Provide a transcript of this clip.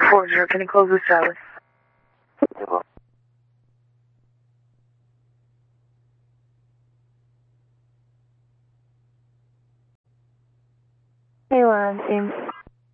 Forger, can you close this Sally? Hey, Lance,